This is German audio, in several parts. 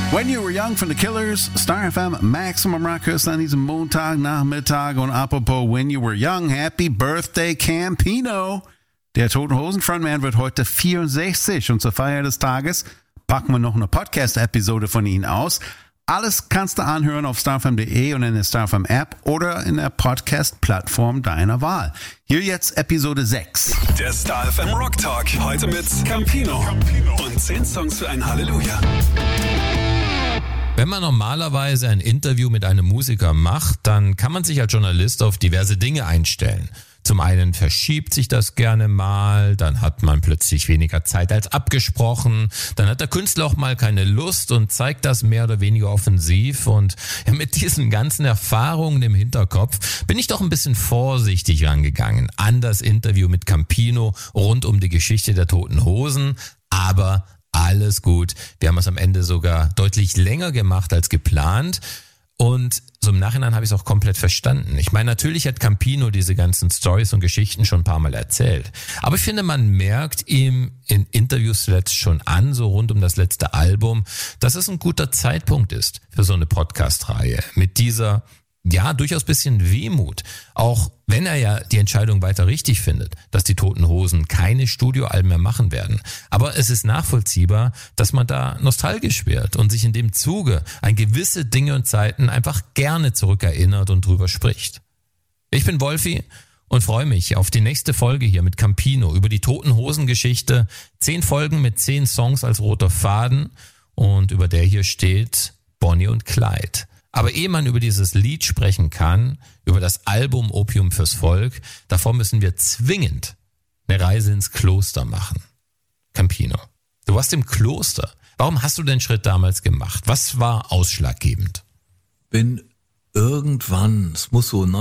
When You Were Young von The Killers, Star FM, Maximum Rockers an diesem Montagnachmittag. Und apropos When You Were Young, Happy Birthday Campino. Der Toten Hosen Frontman wird heute 64 und zur Feier des Tages packen wir noch eine Podcast-Episode von ihm aus. Alles kannst du anhören auf starfm.de und in der Starfm App oder in der Podcast-Plattform deiner Wahl. Hier jetzt Episode 6. Der Starfm Rock Talk. Heute mit Campino. Und 10 Songs für ein Halleluja. Wenn man normalerweise ein Interview mit einem Musiker macht, dann kann man sich als Journalist auf diverse Dinge einstellen. Zum einen verschiebt sich das gerne mal, dann hat man plötzlich weniger Zeit als abgesprochen, dann hat der Künstler auch mal keine Lust und zeigt das mehr oder weniger offensiv. Und ja, mit diesen ganzen Erfahrungen im Hinterkopf bin ich doch ein bisschen vorsichtig rangegangen an das Interview mit Campino rund um die Geschichte der Toten Hosen, aber alles gut. Wir haben es am Ende sogar deutlich länger gemacht als geplant. Und so im Nachhinein habe ich es auch komplett verstanden. Ich meine, natürlich hat Campino diese ganzen Stories und Geschichten schon ein paar Mal erzählt. Aber ich finde, man merkt ihm in Interviews zuletzt schon an, so rund um das letzte Album, dass es ein guter Zeitpunkt ist für so eine Podcast-Reihe. Mit dieser, ja, durchaus bisschen Wehmut. Auch wenn er ja die Entscheidung weiter richtig findet, dass die Toten Hosen keine Studioalben mehr machen werden. Aber es ist nachvollziehbar, dass man da nostalgisch wird und sich in dem Zuge an gewisse Dinge und Zeiten einfach gerne zurückerinnert und drüber spricht. Ich bin Wolfi und freue mich auf die nächste Folge hier mit Campino über die Toten Hosen Geschichte. 10 Folgen mit 10 Songs als roter Faden und über der hier steht Bonnie und Clyde. Aber ehe man über dieses Lied sprechen kann, über das Album Opium fürs Volk, davor müssen wir zwingend eine Reise ins Kloster machen. Campino, du warst im Kloster. Warum hast du den Schritt damals gemacht? Was war ausschlaggebend? Bin irgendwann, es muss so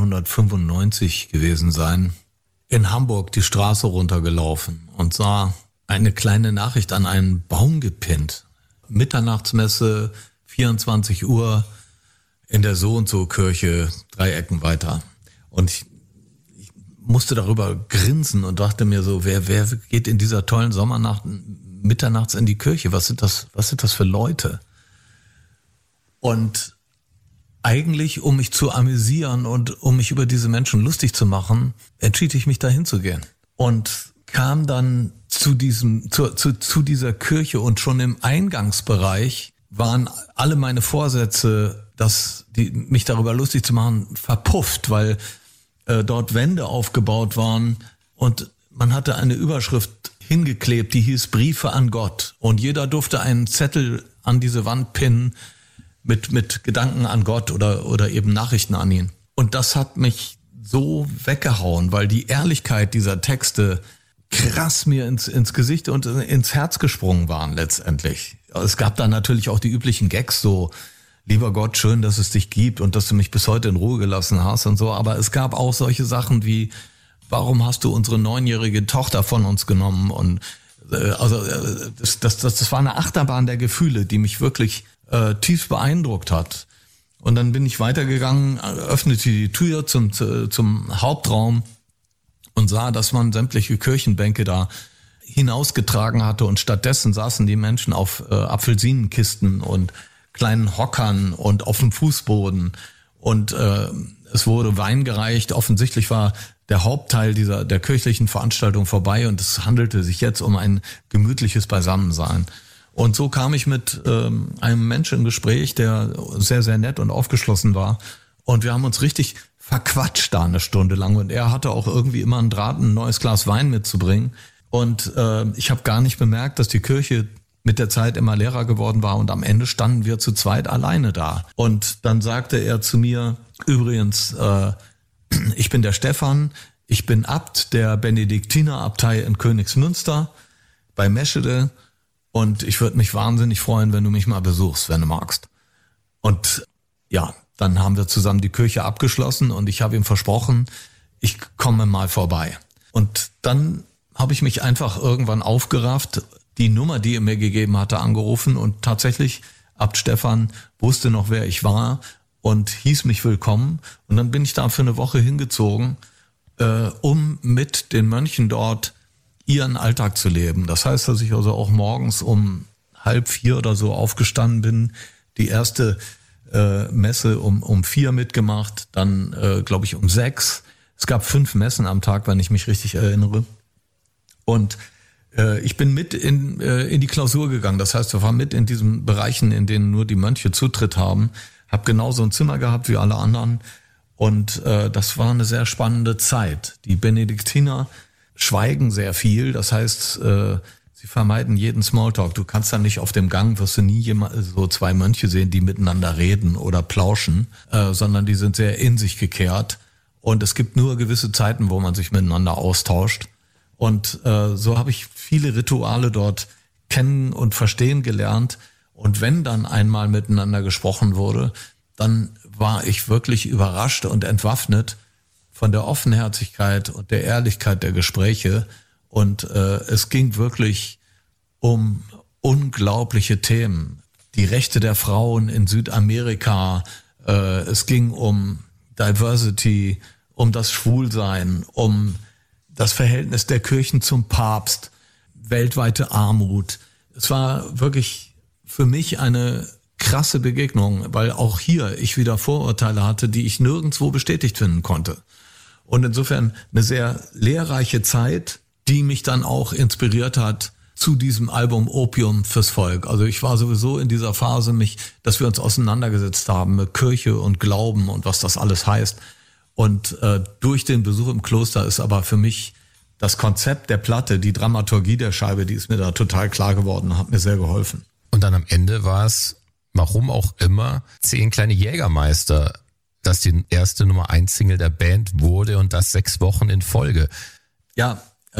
1995 gewesen sein, in Hamburg die Straße runtergelaufen und sah eine kleine Nachricht an einen Baum gepinnt. Mitternachtsmesse, 24 Uhr, in der So-und-so-Kirche 3 Ecken weiter. Und ich musste darüber grinsen und dachte mir so, wer geht in dieser tollen Sommernacht mitternachts in die Kirche? Was sind das für Leute? Und eigentlich, um mich zu amüsieren und um mich über diese Menschen lustig zu machen, entschied ich mich dahin zu gehen. Und kam dann zu dieser Kirche und schon im Eingangsbereich waren alle meine Vorsätze, mich darüber lustig zu machen, verpufft, weil dort Wände aufgebaut waren und man hatte eine Überschrift hingeklebt, die hieß Briefe an Gott. Und jeder durfte einen Zettel an diese Wand pinnen mit Gedanken an Gott oder eben Nachrichten an ihn. Und das hat mich so weggehauen, weil die Ehrlichkeit dieser Texte krass mir ins Gesicht und ins Herz gesprungen waren letztendlich. Es gab da natürlich auch die üblichen Gags, so, lieber Gott, schön, dass es dich gibt und dass du mich bis heute in Ruhe gelassen hast und so. Aber es gab auch solche Sachen wie, warum hast du unsere 9-jährige Tochter von uns genommen? Und das war eine Achterbahn der Gefühle, die mich wirklich tief beeindruckt hat. Und dann bin ich weitergegangen, öffnete die Tür zum Hauptraum und sah, dass man sämtliche Kirchenbänke da hinausgetragen hatte und stattdessen saßen die Menschen auf Apfelsinenkisten und kleinen Hockern und auf dem Fußboden und es wurde Wein gereicht. Offensichtlich war der Hauptteil der kirchlichen Veranstaltung vorbei und es handelte sich jetzt um ein gemütliches Beisammensein. Und so kam ich mit einem Menschen in Gespräch, der sehr, sehr nett und aufgeschlossen war und wir haben uns richtig verquatscht da eine Stunde lang und er hatte auch irgendwie immer einen Draht, ein neues Glas Wein mitzubringen und ich habe gar nicht bemerkt, dass die Kirche mit der Zeit immer leerer geworden war und am Ende standen wir zu zweit alleine da. Und dann sagte er zu mir, übrigens, ich bin der Stefan, ich bin Abt der Benediktinerabtei in Königsmünster bei Meschede und ich würde mich wahnsinnig freuen, wenn du mich mal besuchst, wenn du magst. Und ja, dann haben wir zusammen die Kirche abgeschlossen und ich habe ihm versprochen, ich komme mal vorbei. Und dann habe ich mich einfach irgendwann aufgerafft, die Nummer, die er mir gegeben hatte, angerufen und tatsächlich Abt Stefan wusste noch, wer ich war und hieß mich willkommen. Und dann bin ich da für eine Woche hingezogen, um mit den Mönchen dort ihren Alltag zu leben. Das heißt, dass ich also auch morgens um 3:30 oder so aufgestanden bin. Die erste Messe um 4 mitgemacht, dann glaube ich um 6. Es gab 5 Messen am Tag, wenn ich mich richtig erinnere. Und ich bin mit in die Klausur gegangen. Das heißt, wir waren mit in diesen Bereichen, in denen nur die Mönche Zutritt haben. Hab genauso ein Zimmer gehabt wie alle anderen. Und das war eine sehr spannende Zeit. Die Benediktiner schweigen sehr viel. Das heißt, sie vermeiden jeden Smalltalk. Du kannst dann nicht auf dem Gang, wirst du nie so 2 Mönche sehen, die miteinander reden oder plauschen, sondern die sind sehr in sich gekehrt. Und es gibt nur gewisse Zeiten, wo man sich miteinander austauscht. Und so habe ich viele Rituale dort kennen und verstehen gelernt. Und wenn dann einmal miteinander gesprochen wurde, dann war ich wirklich überrascht und entwaffnet von der Offenherzigkeit und der Ehrlichkeit der Gespräche. Und es ging wirklich um unglaubliche Themen. Die Rechte der Frauen in Südamerika, es ging um Diversity, um das Schwulsein, um das Verhältnis der Kirchen zum Papst, weltweite Armut. Es war wirklich für mich eine krasse Begegnung, weil auch hier ich wieder Vorurteile hatte, die ich nirgendwo bestätigt finden konnte. Und insofern eine sehr lehrreiche Zeit, die mich dann auch inspiriert hat zu diesem Album Opium fürs Volk. Also ich war sowieso in dieser Phase, dass wir uns auseinandergesetzt haben mit Kirche und Glauben und was das alles heißt. Und durch den Besuch im Kloster ist aber für mich das Konzept der Platte, die Dramaturgie der Scheibe, die ist mir da total klar geworden, hat mir sehr geholfen. Und dann am Ende war es, warum auch immer, 10 kleine Jägermeister, das die erste Nummer 1 Single der Band wurde und das 6 Wochen in Folge. Ja,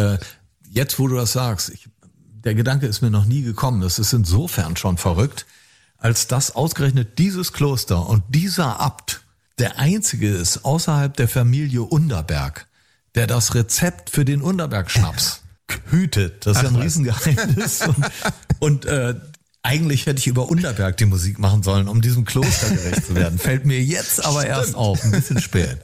jetzt wo du das sagst, der Gedanke ist mir noch nie gekommen. Das ist insofern schon verrückt, als dass ausgerechnet dieses Kloster und dieser Abt der einzige ist außerhalb der Familie Underberg, der das Rezept für den Underberg-Schnaps hütet. Das ist ja ein Riesengeheimnis. Und eigentlich hätte ich über Underberg die Musik machen sollen, um diesem Kloster gerecht zu werden. Fällt mir jetzt aber erst auf, ein bisschen spät.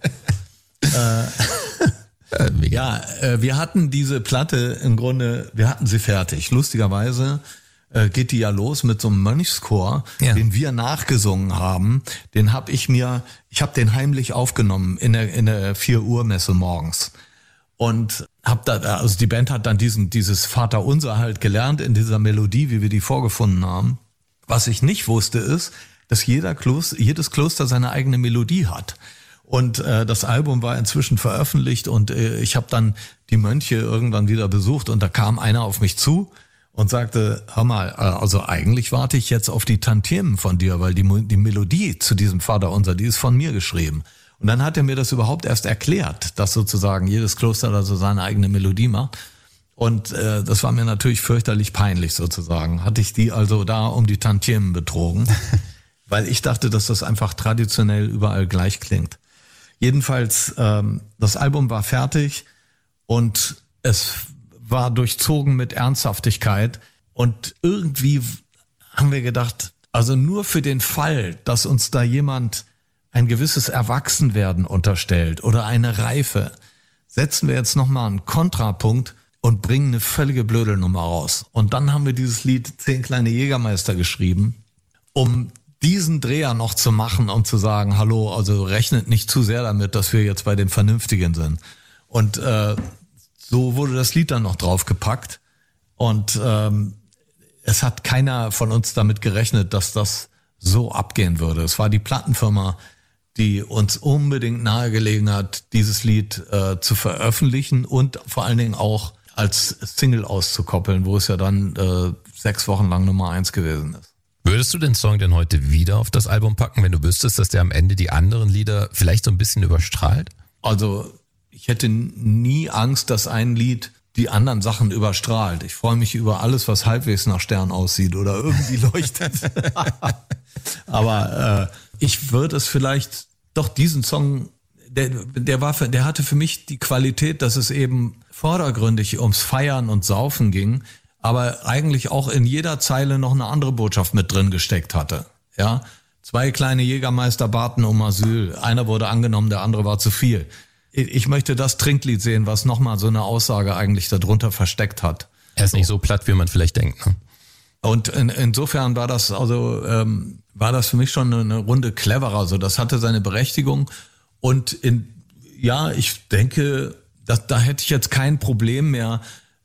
Wir hatten diese Platte im Grunde, wir hatten sie fertig. Lustigerweise geht die ja los mit so einem Mönchschor, den wir nachgesungen haben. Den habe ich habe den heimlich aufgenommen in der 4 Uhr Messe morgens. Und also die Band hat dann dieses Vaterunser halt gelernt in dieser Melodie, wie wir die vorgefunden haben. Was ich nicht wusste ist, dass jedes Kloster seine eigene Melodie hat. Und das Album war inzwischen veröffentlicht und ich habe dann die Mönche irgendwann wieder besucht und da kam einer auf mich zu und sagte, hör mal, also eigentlich warte ich jetzt auf die Tantiemen von dir, weil die Melodie zu diesem Vaterunser, die ist von mir geschrieben. Und dann hat er mir das überhaupt erst erklärt, dass sozusagen jedes Kloster da so seine eigene Melodie macht. Und das war mir natürlich fürchterlich peinlich sozusagen. Hatte ich die also da um die Tantiemen betrogen, weil ich dachte, dass das einfach traditionell überall gleich klingt. Jedenfalls, das Album war fertig und es war durchzogen mit Ernsthaftigkeit. Und irgendwie haben wir gedacht, also nur für den Fall, dass uns da jemand ein gewisses Erwachsenwerden unterstellt oder eine Reife, setzen wir jetzt nochmal einen Kontrapunkt und bringen eine völlige Blödelnummer raus. Und dann haben wir dieses Lied 10 kleine Jägermeister geschrieben, um diesen Dreher noch zu machen, um zu sagen, hallo, also rechnet nicht zu sehr damit, dass wir jetzt bei den Vernünftigen sind. Und so wurde das Lied dann noch draufgepackt. Und es hat keiner von uns damit gerechnet, dass das so abgehen würde. Es war die Plattenfirma, die uns unbedingt nahegelegen hat, dieses Lied zu veröffentlichen und vor allen Dingen auch als Single auszukoppeln, wo es ja dann 6 Wochen lang Nummer 1 gewesen ist. Würdest du den Song denn heute wieder auf das Album packen, wenn du wüsstest, dass der am Ende die anderen Lieder vielleicht so ein bisschen überstrahlt? Also ich hätte nie Angst, dass ein Lied die anderen Sachen überstrahlt. Ich freue mich über alles, was halbwegs nach Stern aussieht oder irgendwie leuchtet. Aber ich würde es vielleicht doch diesen Song, der hatte für mich die Qualität, dass es eben vordergründig ums Feiern und Saufen ging, aber eigentlich auch in jeder Zeile noch eine andere Botschaft mit drin gesteckt hatte. Ja, 2 kleine Jägermeister baten um Asyl. Einer wurde angenommen, der andere war zu viel. Ich möchte das Trinklied sehen, was nochmal so eine Aussage eigentlich darunter versteckt hat. Er ist nicht so platt, wie man vielleicht denkt, ne? Und insofern war das für mich schon eine Runde cleverer. So, das hatte seine Berechtigung. Und ich denke, da hätte ich jetzt kein Problem mehr,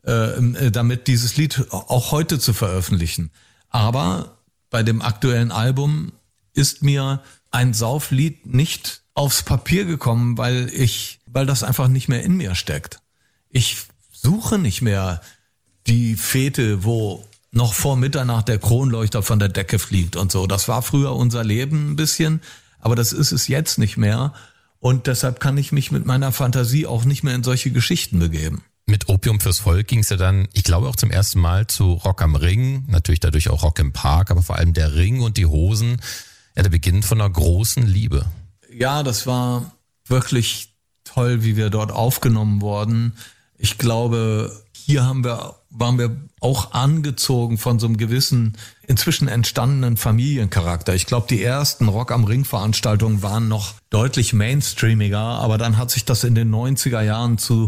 damit dieses Lied auch heute zu veröffentlichen. Aber bei dem aktuellen Album ist mir ein Sauflied nicht aufs Papier gekommen, weil das einfach nicht mehr in mir steckt. Ich suche nicht mehr die Fete, wo noch vor Mitternacht der Kronleuchter von der Decke fliegt und so. Das war früher unser Leben ein bisschen, aber das ist es jetzt nicht mehr. Und deshalb kann ich mich mit meiner Fantasie auch nicht mehr in solche Geschichten begeben. Mit Opium fürs Volk ging es ja dann, ich glaube auch zum ersten Mal zu Rock am Ring, natürlich dadurch auch Rock im Park, aber vor allem der Ring und die Hosen, ja, der Beginn von einer großen Liebe. Ja, das war wirklich toll, wie wir dort aufgenommen wurden. Ich glaube, hier waren wir auch angezogen von so einem gewissen, inzwischen entstandenen Familiencharakter. Ich glaube, die ersten Rock am Ring Veranstaltungen waren noch deutlich mainstreamiger, aber dann hat sich das in den 90er Jahren zu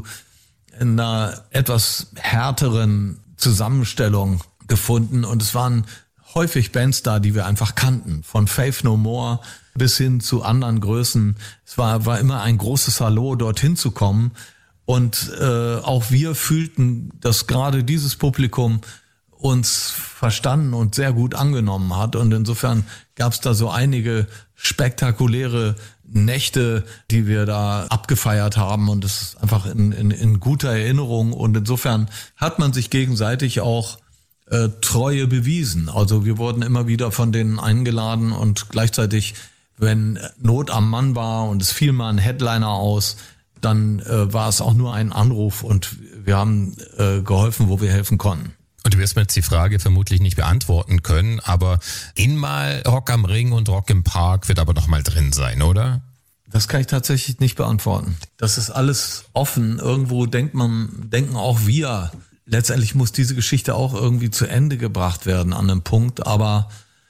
einer etwas härteren Zusammenstellung gefunden und es waren häufig Bands da, die wir einfach kannten. Von Faith No More bis hin zu anderen Größen. Es war immer ein großes Hallo, dorthin zu kommen. Und auch wir fühlten, dass gerade dieses Publikum uns verstanden und sehr gut angenommen hat. Und insofern gab es da so einige spektakuläre Nächte, die wir da abgefeiert haben. Und das ist einfach in guter Erinnerung. Und insofern hat man sich gegenseitig auch Treue bewiesen. Also wir wurden immer wieder von denen eingeladen und gleichzeitig, wenn Not am Mann war und es fiel mal ein Headliner aus, dann war es auch nur ein Anruf und wir haben geholfen, wo wir helfen konnten. Und du wirst mir jetzt die Frage vermutlich nicht beantworten können, aber mal Rock am Ring und Rock im Park wird aber noch mal drin sein, oder? Das kann ich tatsächlich nicht beantworten. Das ist alles offen. Irgendwo denken auch wir, letztendlich muss diese Geschichte auch irgendwie zu Ende gebracht werden an einem Punkt, aber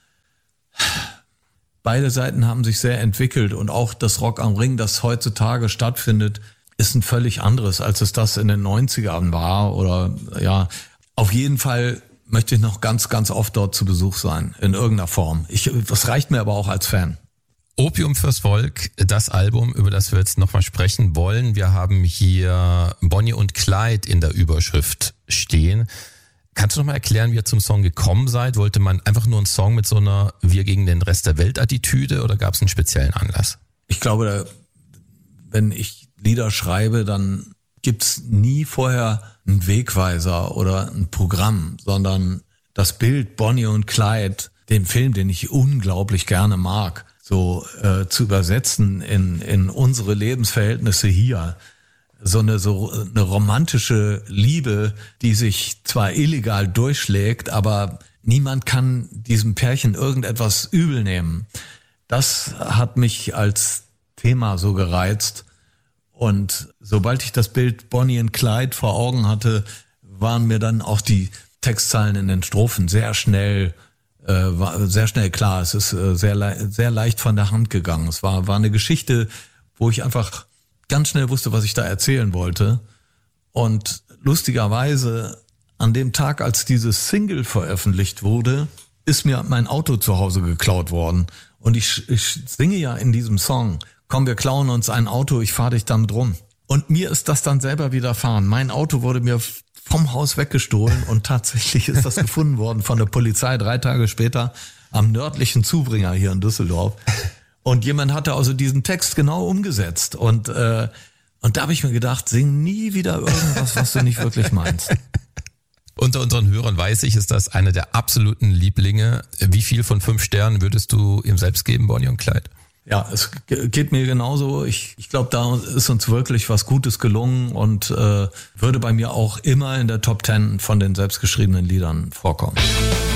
beide Seiten haben sich sehr entwickelt und auch das Rock am Ring, das heutzutage stattfindet, ist ein völlig anderes, als es das in den 90ern war oder ja, auf jeden Fall möchte ich noch ganz, ganz oft dort zu Besuch sein, in irgendeiner Form. Das reicht mir aber auch als Fan. Opium fürs Volk, das Album, über das wir jetzt nochmal sprechen wollen. Wir haben hier Bonnie und Clyde in der Überschrift stehen. Kannst du noch mal erklären, wie ihr zum Song gekommen seid? Wollte man einfach nur einen Song mit so einer Wir gegen den Rest der Welt Attitüde oder gab es einen speziellen Anlass? Ich glaube, wenn ich Lieder schreibe, dann gibt's nie vorher einen Wegweiser oder ein Programm, sondern das Bild Bonnie und Clyde, den Film, den ich unglaublich gerne mag, so zu übersetzen in unsere Lebensverhältnisse hier. So eine romantische Liebe, die sich zwar illegal durchschlägt, aber niemand kann diesem Pärchen irgendetwas übel nehmen. Das hat mich als Thema so gereizt. Und sobald ich das Bild Bonnie und Clyde vor Augen hatte, waren mir dann auch die Textzeilen in den Strophen sehr schnell klar. Es ist sehr leicht von der Hand gegangen. Es war eine Geschichte, wo ich einfach ganz schnell wusste, was ich da erzählen wollte. Und lustigerweise, an dem Tag, als dieses Single veröffentlicht wurde, ist mir mein Auto zu Hause geklaut worden. Und ich singe ja in diesem Song, komm, wir klauen uns ein Auto, ich fahre dich damit rum. Und mir ist das dann selber widerfahren. Mein Auto wurde mir vom Haus weggestohlen und tatsächlich ist das gefunden worden von der Polizei 3 Tage später am nördlichen Zubringer hier in Düsseldorf. Und jemand hatte also diesen Text genau umgesetzt. Und da habe ich mir gedacht, sing nie wieder irgendwas, was du nicht wirklich meinst. Unter unseren Hörern weiß ich, ist das einer der absoluten Lieblinge. Wie viel von 5 Sternen würdest du ihm selbst geben, Bonnie und Clyde? Ja, es geht mir genauso. Ich glaube, da ist uns wirklich was Gutes gelungen und würde bei mir auch immer in der Top 10 von den selbstgeschriebenen Liedern vorkommen.